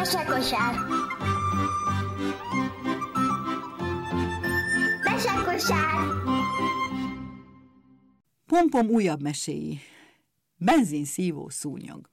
Mesekosár. Mesekosár. Pompom újabb meséi. Benzinszívó szúnyog.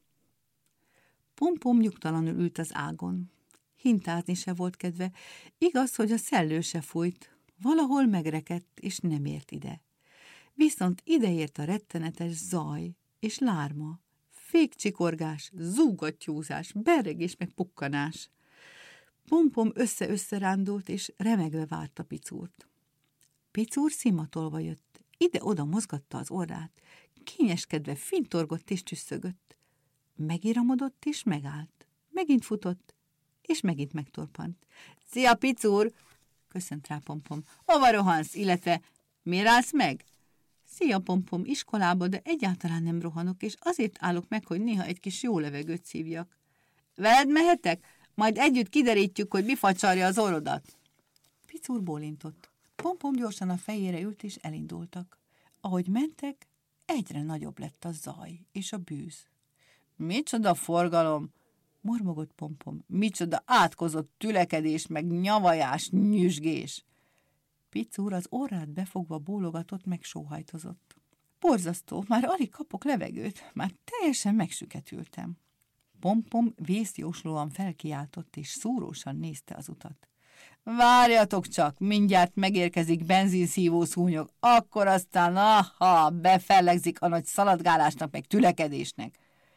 Pompom nyugtalanul ült az ágon. Hintázni se volt kedve. Igaz, hogy a szellő se fújt. Valahol megrekedt, és nem ért ide. Viszont ideért a rettenetes zaj és lárma, fékcsikorgás, zúgattyúzás, berregés meg pukkanás. Pompom össze-össze rándult, és remegve várta Picúrt. Picúr szimatolva jött, ide-oda mozgatta az orrát, kényeskedve fintorgott és tüsszögött. Megiramodott és megállt, megint futott, és megint megtorpant. Szia, Picúr! Köszönt rá Pompom. Hova rohansz, illetve miért állsz meg? Szia, Pompom, iskolába, de egyáltalán nem rohanok, és azért állok meg, hogy néha egy kis jó levegőt szívjak. Veled mehetek? Majd együtt kiderítjük, hogy mi facsarja az orrodat. Picúr bólintott. Pompom gyorsan a fejére ült, és elindultak. Ahogy mentek, egyre nagyobb lett a zaj és a bűz. Micsoda forgalom! Mormogott Pompom. Micsoda átkozott tülekedés, meg nyavajás, nyüzsgés! Picúr az orrát befogva bólogatott, meg sóhajtozott. Borzasztó, már alig kapok levegőt, már teljesen megsüketültem. Pompom vészjóslóan felkiáltott, és szúrósan nézte az utat. Várjatok csak, mindjárt megérkezik benzinszívó szúnyog, akkor aztán, aha, befellegzik a nagy szaladgálásnak, meg tülekedésnek.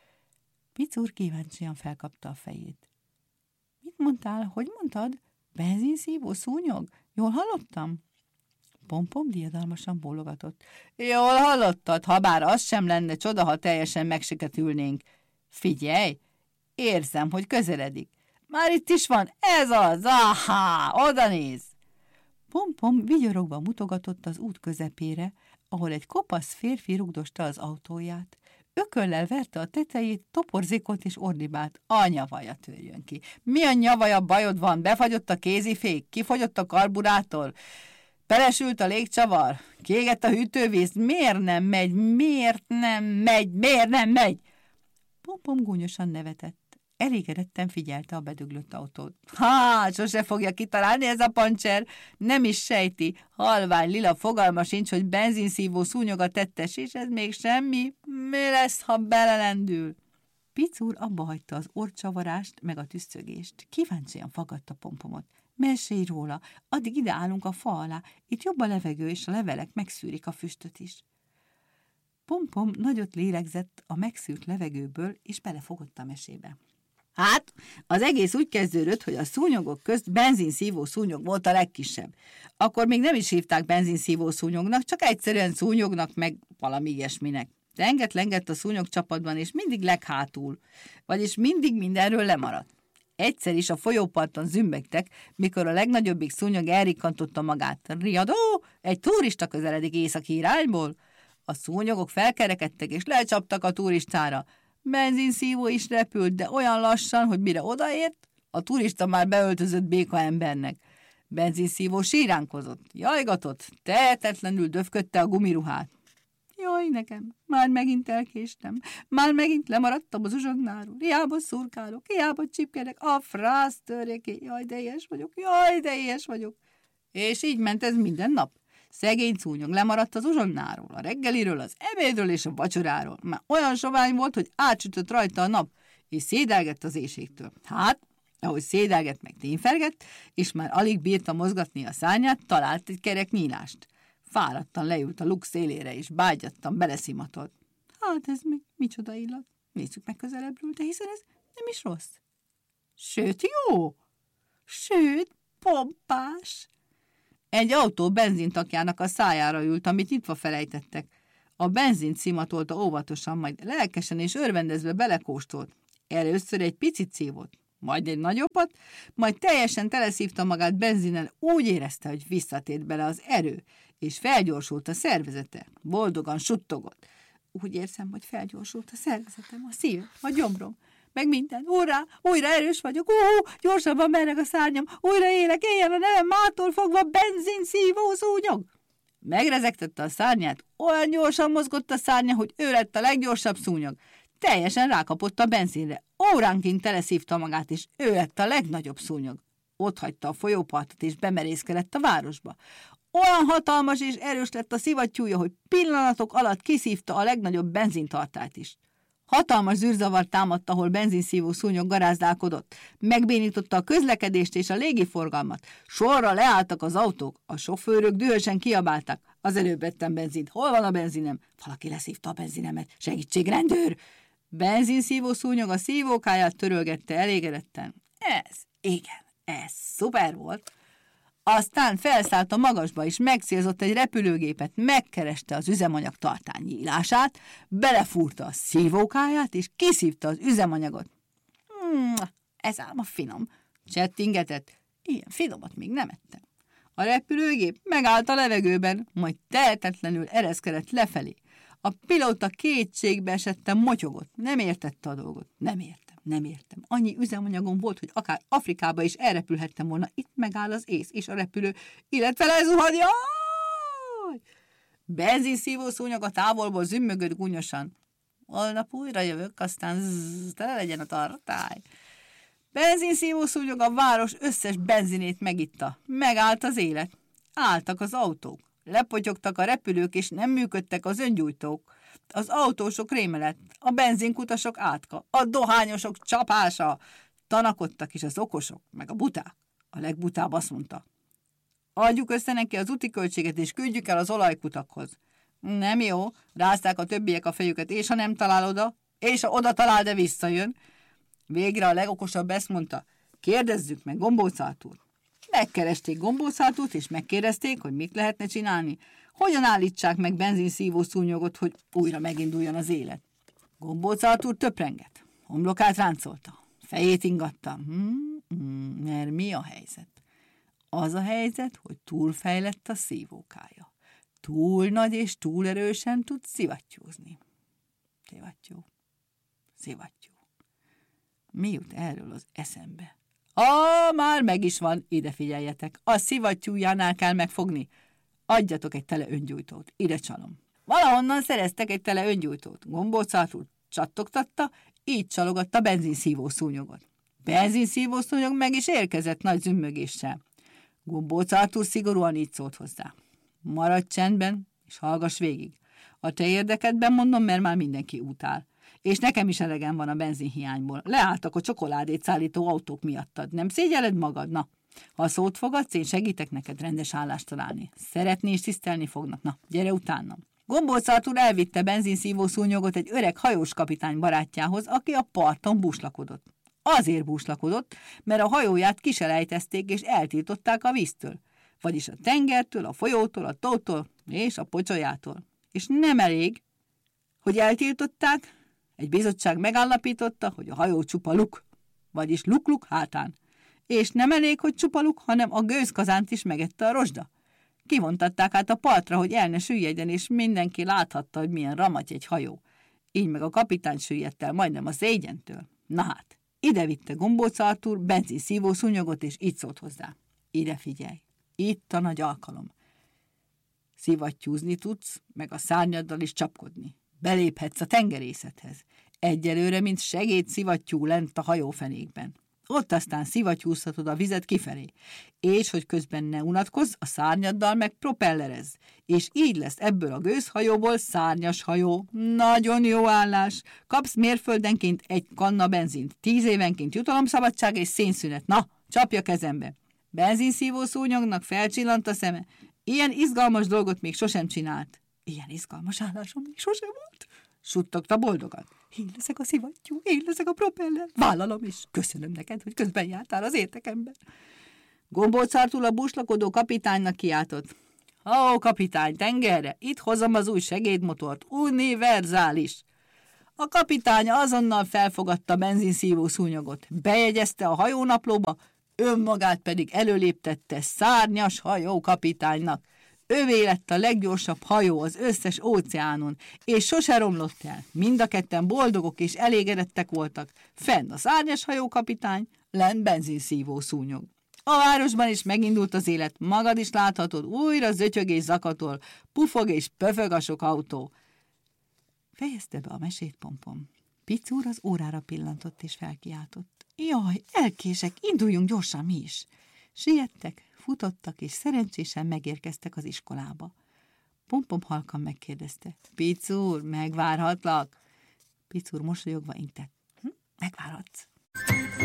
Picúr kíváncsian felkapta a fejét. Mit mondtál, hogy mondtad? Benzinszívó szúnyog? Jól hallottam? Pompom diadalmasan bólogatott. Jól hallottad, ha bár az sem lenne csoda, ha teljesen megsiketülnénk. Figyelj, érzem, hogy közeledik. Már itt is van, ez az, aha, oda néz! Pompom vigyorogva mutogatott az út közepére, ahol egy kopasz férfi rugdosta az autóját. Ököllel verte a tetejét, toporzékolt és ordibált. A nyavaja törjön ki. Mi a nyavaja bajod van? Befagyott a kézifék? Kifogyott a karburátor? Pelesült a légcsavar? Kiégett a hűtővíz? Miért nem megy? Miért nem megy? Miért nem megy? Pompom gúnyosan nevetett. Elégedetten figyelte a bedöglött autót. Sose fogja kitalálni ez a pancser. Nem is sejti. Halvány lila fogalma sincs, hogy benzinszívó szúnyog a tettes, és ez még semmi. Mi lesz, ha belelendül? Picúr abba hagyta az orcsavarást, meg a tüsszögést. Kíváncsian faggatta Pompomot. Mesélj róla, addig ide állunk a fa alá. Itt jobb a levegő, és a levelek megszűrik a füstöt is. Pompom nagyot lélegzett a megszűrt levegőből, és belefogott a mesébe. Hát, az egész úgy kezdődött, hogy a szúnyogok közt benzinszívó szúnyog volt a legkisebb. Akkor még nem is hívták benzinszívó szúnyognak, csak egyszerűen szúnyognak, meg valami ilyesminek. Lengett a szúnyog csapatban, és mindig leghátul, vagyis mindig mindenről lemaradt. Egyszer is a folyóparton zümbegtek, mikor a legnagyobbik szúnyog elrikkantotta magát. Riadó, egy turista közeledik északi irányból. A szúnyogok felkerekedtek, és lecsaptak a turistára. Benzinszívó is repült, de olyan lassan, hogy mire odaért, a turista már beöltözött béka embernek. Benzinszívó síránkozott, jajgatott, tehetetlenül döfködte a gumiruhát. Jaj, nekem, már megint elkéstem, már megint lemaradtam az uzsonnáról, hiába szurkálok, hiába csipkedek, a frász törjeké, jaj, de éhes vagyok. És így ment ez minden nap. Szegény szúnyog lemaradt az uzsonnáról, a reggeliről, az ebédről és a vacsoráról. Már olyan sovány volt, hogy átsütött rajta a nap, és szédelgett az éhségtől. Hát, ahogy szédelgett meg tényfergett, és már alig bírta mozgatni a szárnyát, talált egy kerek nyílást. Fáradtan leült a luk szélére, és bágyattan beleszimatolt. Hát ez még micsoda illat. Nézzük meg közelebbről, de hiszen ez nem is rossz. Sőt, jó! Sőt, pompás! Egy autó benzintakjának a szájára ült, amit nyitva felejtettek. A benzint szimatolta óvatosan, majd lelkesen és örvendezve belekóstolt. Először egy picit szívott, majd egy nagyobbat, majd teljesen teleszívta magát benzinnel, úgy érezte, hogy visszatért bele az erő, és felgyorsult a szervezete. Boldogan suttogott. Úgy érzem, hogy felgyorsult a szervezetem, a szívem, a gyomrom, meg minden. Hurrá, újra erős vagyok, gyorsabban mereg a szárnyam, újra élek, éljen a nevem, mától fogva benzinszívó szúnyog. Megrezegtette a szárnyát, olyan gyorsan mozgott a szárnya, hogy ő lett a leggyorsabb szúnyog. Teljesen rákapott a benzinre. Óránként teleszívta magát, és ő lett a legnagyobb szúnyog. Ott hagyta a folyópartot, és bemerészkedett a városba. Olyan hatalmas és erős lett a szivattyúja, hogy pillanatok alatt kiszívta a legnagyobb benzintartályt is. Hatalmas zűrzavar támadt, ahol benzinszívó szúnyog garázdálkodott. Megbénította a közlekedést és a légiforgalmat. Sorra leálltak az autók, a sofőrök dühösen kiabáltak. Az előbb vettem benzint. Hol van a benzinem? Valaki leszívta a benzinemet. Segítség, rendőr! Benzinszívó szúnyog a szívókáját törölgette elégedetten. Ez szuper volt. Aztán felszállt a magasba, és megcélzott egy repülőgépet, megkereste az üzemanyag tartály nyílását, belefúrta a szívókáját, és kiszívta az üzemanyagot. Ez ám a finom, csettingetett. Ilyen finomat még nem ettem. A repülőgép megállt a levegőben, majd tehetetlenül ereszkedett lefelé. A pilóta kétségbe esetten motyogott. Nem értette a dolgot. Nem értem. Annyi üzemanyagom volt, hogy akár Afrikába is elrepülhettem volna. Itt megáll az ész és a repülő, illetve lezuhad. Jaj! Benzinszívó szúnyog a távolból zümmögött gúnyosan. Holnap újra jövök, aztán tele legyen a tartály. Benzinszívó szúnyog a város összes benzinét megitta. Megállt az élet. Álltak az autók. Lepotyogtak a repülők, és nem működtek az öngyújtók. Az autósok réme lett, a benzinkutasok átka, a dohányosok csapása. Tanakodtak is az okosok, meg a buták. A legbutább azt mondta: adjuk össze neki az úti költséget, és küldjük el az olajkutakhoz. Nem jó, rázták a többiek a fejüket, és ha nem talál oda, és ha oda talál, de visszajön. Végre a legokosabb ezt mondta: kérdezzük meg Gombóc úr. Megkeresték Gombóc úrt, és megkérdezték, hogy mit lehetne csinálni. Hogyan állítsák meg benzinszívó szúnyogot, hogy újra meginduljon az élet. Gombóc úr töprengett, homlokát ráncolta, fejét ingatta. Mert mi a helyzet? Az a helyzet, hogy túlfejlett a szívókája. Túl nagy és túl erősen tud szivattyúzni. Szivattyú. Mi jut erről az eszembe? Már meg is van, ide figyeljetek. A szivattyújánál kell megfogni. Adjatok egy tele öngyújtót, ide csalom. Valahonnan szereztek egy tele öngyújtót. Gombóc úr csattogtatta, így csalogatta benzinszívó szúnyogot. Benzinszívó szúnyog meg is érkezett nagy zümmögéssel. Gombóc úr szigorúan így szólt hozzá: maradj csendben, és hallgass végig. A te érdekedben mondom, mert már mindenki utál. És nekem is elegem van a benzinhiányból. Leálltak a csokoládét szállító autók miattad. Nem szégyelled magad? Na, ha szót fogadsz, én segítek neked rendes állást találni. Szeretni és tisztelni fognak. Na, gyere utánam. Gombóc úr elvitte benzinszívó szúnyogot egy öreg hajós kapitány barátjához, aki a parton búslakodott. Azért búslakodott, mert a hajóját kiselejtezték és eltiltották a víztől. Vagyis a tengertől, a folyótól, a tótól és a pocsolyától. És nem elég, hogy eltiltották, egy bizottság megállapította, hogy a hajó csupa luk, vagyis luk-luk hátán. És nem elég, hogy csupa luk, hanem a gőzkazánt is megette a rozsda. Kivontatták át a partra, hogy el ne süllyedjen, és mindenki láthatta, hogy milyen ramaty egy hajó. Így meg a kapitány süllyedt el majdnem a szégyentől. Na hát, ide vitte Gombóc úr benzinszívó szúnyogot, és így szólt hozzá: ide figyelj, itt a nagy alkalom. Szivattyúzni tudsz, meg a szárnyaddal is csapkodni. Beléphetsz a tengerészethez. Egyelőre, mint segédszivattyú lent a hajófenékben. Ott aztán szivattyúztatod a vizet kifelé. És hogy közben ne unatkozz, a szárnyaddal meg propellerezz. És így lesz ebből a gőzhajóból szárnyas hajó. Nagyon jó állás. Kapsz mérföldenként egy kanna benzint. 10 évenként jutalomszabadság és szénszünet. Na, csapja kezembe. Benzinszívó szúnyognak felcsillant a szeme. Ilyen izgalmas dolgot még sosem csinált. Ilyen izgalmas állásom még sosem volt, suttogta boldogan. Én leszek a szivattyú, én leszek a propeller. Vállalom is. Köszönöm neked, hogy közben jártál az értekemben. Gombóc úr a búslakodó kapitánynak kiáltott: ó, kapitány, tengerre, itt hozom az új segédmotort, univerzális. A kapitány azonnal felfogadta benzinszívó szúnyogot, bejegyezte a hajónaplóba, önmagát pedig előléptette szárnyas hajó kapitánynak. Övé lett a leggyorsabb hajó az összes óceánon, és sose romlott el. Mind a ketten boldogok és elégedettek voltak. Fenn a szárnyas hajókapitány, lent benzinszívó szúnyog. A városban is megindult az élet, magad is láthatod, újra zötyög és zakatol, pufog és pöfög a sok autó. Fejezte be a mesét Pompom. Picúr az órára pillantott és felkiáltott. Jaj, elkések, induljunk gyorsan mi is! Siettek, futottak, és szerencsésen megérkeztek az iskolába. Pom-pom halkan megkérdezte. Picúr, megvárhatlak? Picúr mosolyogva intett. Megvárhatsz.